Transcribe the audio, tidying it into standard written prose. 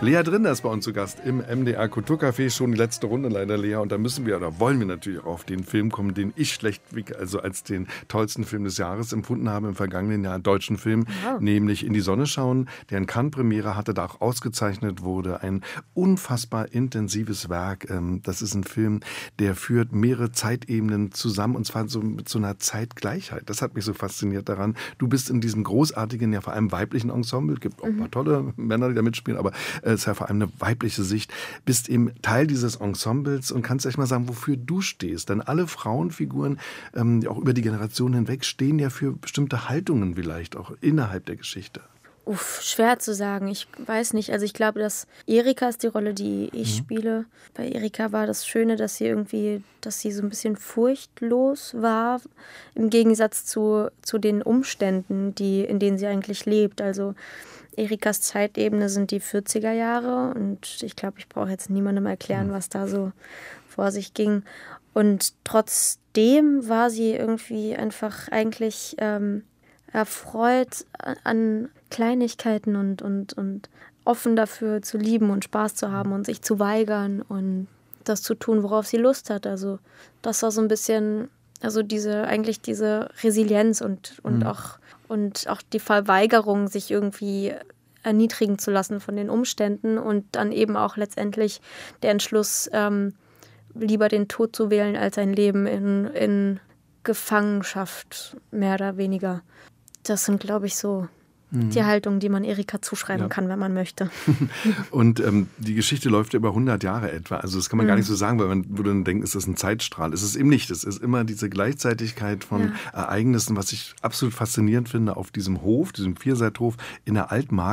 Lea Drinder ist bei uns zu Gast im MDR Kulturcafé. Schon die letzte Runde leider, Lea. Und da müssen wir oder wollen wir natürlich auch auf den Film kommen, den ich schlechtweg also als den tollsten Film des Jahres empfunden habe im vergangenen Jahr, deutschen Film, nämlich In die Sonne schauen, der in Cannes Premiere hatte, da auch ausgezeichnet wurde. Ein unfassbar intensives Werk. Das ist ein Film, der führt mehrere Zeitebenen zusammen und zwar so mit so einer Zeitgleichheit. Das hat mich so fasziniert daran. Du bist in diesem großartigen, ja vor allem weiblichen Ensemble, gibt auch ein paar tolle Männer, die da mitspielen, aber es ist ja vor allem eine weibliche Sicht, bist eben Teil dieses Ensembles und kannst echt mal sagen, wofür du stehst. Denn alle Frauenfiguren, auch über die Generationen hinweg, stehen ja für bestimmte Haltungen vielleicht auch innerhalb der Geschichte. Schwer zu sagen. Ich weiß nicht. Also ich glaube, dass Erika ist die Rolle, die ich spiele. Bei Erika war das Schöne, dass sie so ein bisschen furchtlos war, im Gegensatz zu den Umständen, in denen sie eigentlich lebt. Also Erikas Zeitebene sind die 40er Jahre und ich glaube, ich brauche jetzt niemandem erklären, was da so vor sich ging. Und trotzdem war sie irgendwie einfach eigentlich erfreut an Kleinigkeiten und offen dafür zu lieben und Spaß zu haben und sich zu weigern und das zu tun, worauf sie Lust hat. Also das war so ein bisschen, also diese Resilienz und auch die Verweigerung, sich irgendwie erniedrigen zu lassen von den Umständen und dann eben auch letztendlich der Entschluss, lieber den Tod zu wählen als ein Leben in Gefangenschaft, mehr oder weniger. Das sind, glaube ich, so die Haltung, die man Erika zuschreiben kann, wenn man möchte. Und die Geschichte läuft ja über 100 Jahre etwa. Also das kann man gar nicht so sagen, weil man würde dann denken, ist das ein Zeitstrahl. Es ist eben nicht. Es ist immer diese Gleichzeitigkeit von Ereignissen, was ich absolut faszinierend finde auf diesem Hof, diesem Vierseithof in der Altmark.